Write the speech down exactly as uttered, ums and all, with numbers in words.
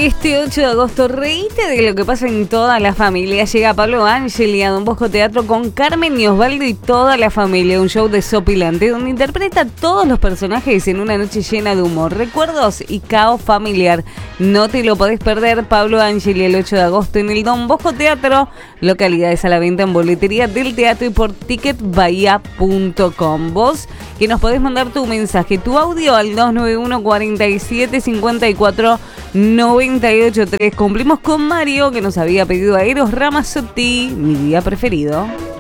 Este ocho de agosto, reíte de lo que pasa en toda la familia. Llega Pablo Angeli a Don Bosco Teatro con Carmen y Osvaldo y toda la familia. Un show desopilante donde interpreta a todos los personajes en una noche llena de humor, recuerdos y caos familiar. No te lo podés perder. Pablo Angeli el ocho de agosto en el Don Bosco Teatro. Localidades a la venta en boletería del teatro y por ticket bahía punto com. Vos que nos podés mandar tu mensaje, tu audio al dos nueve uno, cuarenta y siete, cincuenta y cuatro, noventa y ocho tres. Cumplimos con Mario, que nos había pedido a Eros Ramazzotti, Mi Día Preferido.